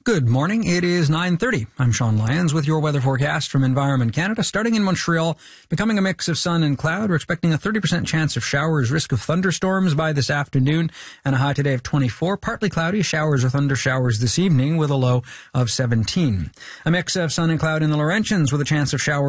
Good morning. It is 9:30. I'm Sean Lyons with your weather forecast from Environment Canada. Starting in Montreal, becoming a mix of sun and cloud. We're expecting a 30% chance of showers, risk of thunderstorms by this afternoon, and a high today of 24. Partly cloudy, showers or thunder showers this evening with a low of 17. A mix of sun and cloud in the Laurentians with a chance of showers